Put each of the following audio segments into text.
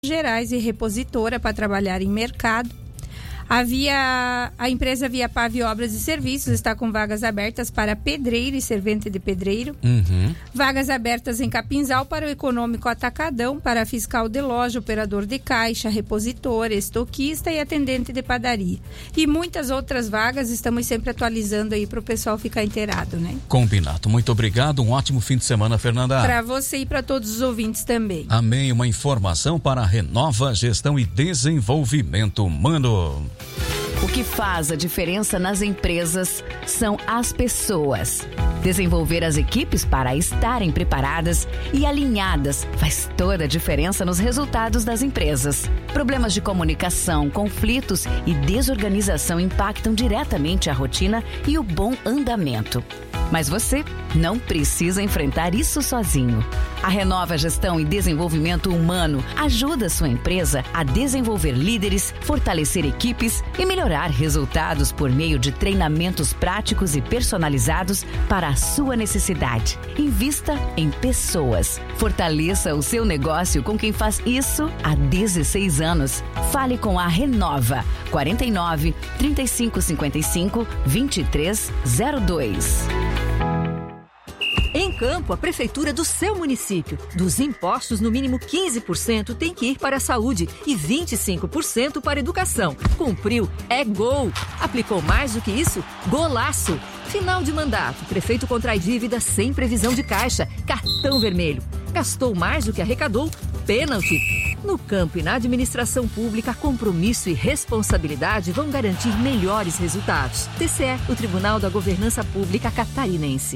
gerais e repositora para trabalhar em mercado. A empresa Via Pave Obras e Serviços está com vagas abertas para pedreiro e servente de pedreiro. Vagas abertas em Capinzal para o econômico atacadão, para fiscal de loja, operador de caixa, repositor, estoquista e atendente de padaria. E muitas outras vagas, estamos sempre atualizando aí para o pessoal ficar inteirado, né? Combinado. Muito obrigado. Um ótimo fim de semana, Fernanda. Para você e para todos os ouvintes também. Amém. Uma informação para a Renova Gestão e Desenvolvimento Humano. O que faz a diferença nas empresas são as pessoas. Desenvolver as equipes para estarem preparadas e alinhadas faz toda a diferença nos resultados das empresas. Problemas de comunicação, conflitos e desorganização impactam diretamente a rotina e o bom andamento. Mas você não precisa enfrentar isso sozinho. A Renova Gestão e Desenvolvimento Humano ajuda a sua empresa a desenvolver líderes, fortalecer equipes e melhorar resultados por meio de treinamentos práticos e personalizados para a sua necessidade. Invista em pessoas. Fortaleça o seu negócio com quem faz isso há 16 anos. Fale com a Renova. 49 3555 2302. Em Campo, a prefeitura do seu município. Dos impostos, no mínimo 15% tem que ir para a saúde e 25% para a educação. Cumpriu, é gol. Aplicou mais do que isso? Golaço. Final de mandato, prefeito contrai dívida sem previsão de caixa. Cartão vermelho. Gastou mais do que arrecadou? Pênalti. No campo e na administração pública, compromisso e responsabilidade vão garantir melhores resultados. TCE, o Tribunal da Governança Pública Catarinense.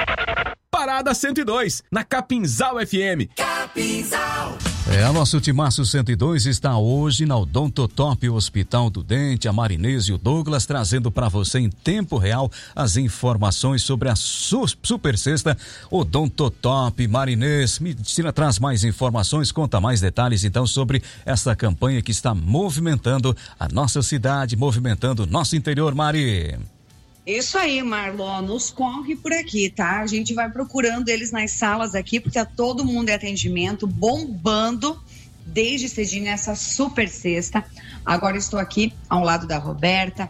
Parada 102, na Capinzal FM. Capinzal! A nossa Timaço 102 está hoje na Odontotop, o Hospital do Dente, a Marinês e o Douglas, trazendo para você em tempo real as informações sobre a Super Sexta Odontotop. Marinês, Medicina traz mais informações, conta mais detalhes então sobre essa campanha que está movimentando a nossa cidade, movimentando o nosso interior, Mari. Isso aí, Marlon, nos corre por aqui, tá? A gente vai procurando eles nas salas aqui, porque tá todo mundo em atendimento, bombando desde cedinho essa super sexta. Agora estou aqui ao lado da Roberta,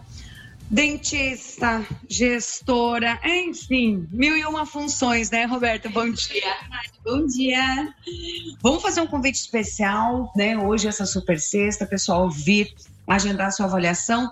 dentista, gestora, enfim, 1001 funções, né, Roberta? Bom dia. Bom dia. Vamos fazer um convite especial, né? Hoje essa super sexta, pessoal vir agendar sua avaliação.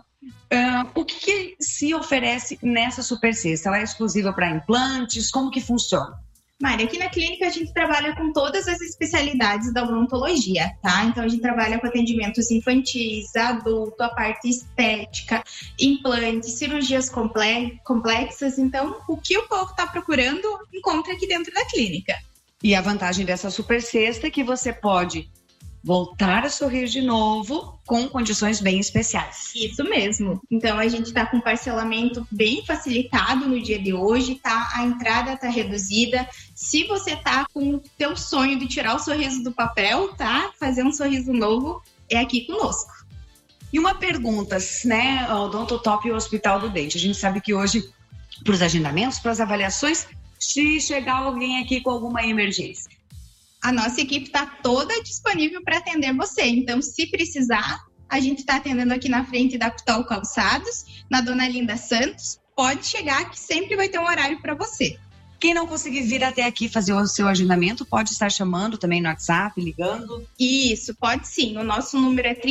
O que se oferece nessa super sexta? Ela é exclusiva para implantes? Como que funciona? Mari, aqui na clínica a gente trabalha com todas as especialidades da odontologia, tá? Então a gente trabalha com atendimentos infantis, adulto, a parte estética, implantes, cirurgias complexas. Então o que o povo está procurando encontra aqui dentro da clínica. E a vantagem dessa super sexta é que você pode voltar a sorrir de novo com condições bem especiais. Isso mesmo. Então a gente está com parcelamento bem facilitado no dia de hoje, tá? A entrada tá reduzida. Se você tá com o teu sonho de tirar o sorriso do papel, tá? Fazer um sorriso novo, é aqui conosco. E uma pergunta, né? O Odontotop e o Hospital do Dente. A gente sabe que hoje, para os agendamentos, para as avaliações, se chegar alguém aqui com alguma emergência, a nossa equipe está toda disponível para atender você. Então, se precisar, a gente está atendendo aqui na frente da Cutol Calçados, na Dona Linda Santos. Pode chegar que sempre vai ter um horário para você. Quem não conseguir vir até aqui fazer o seu agendamento, pode estar chamando também no WhatsApp, ligando? Isso, pode sim. O nosso número é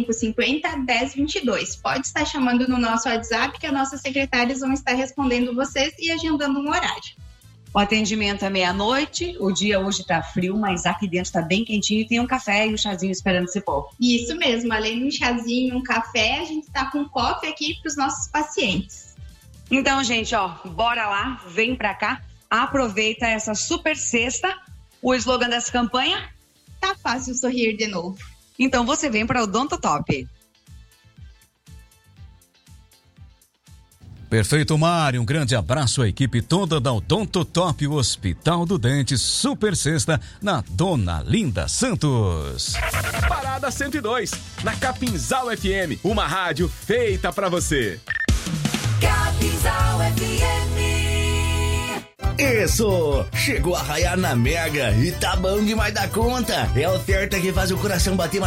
3550-1022. Pode estar chamando no nosso WhatsApp que as nossas secretárias vão estar respondendo vocês e agendando um horário. O atendimento é meia-noite, o dia hoje tá frio, mas aqui dentro tá bem quentinho e tem um café e um chazinho esperando esse povo. Isso mesmo, além de um chazinho, um café, a gente tá com coffee aqui para os nossos pacientes. Então, gente, ó, bora lá, vem pra cá, aproveita essa super sexta. O slogan dessa campanha? Tá fácil sorrir de novo. Então você vem para o Odontotop. Perfeito, Mário. Um grande abraço à equipe toda da Odontotop, o Hospital do Dente, Super Sexta, na Dona Linda Santos. Parada 102, na Capinzal FM, uma rádio feita pra você. Capinzal FM. Isso! Chegou a raiar na Mega e tá bom demais da conta. É a oferta que faz o coração bater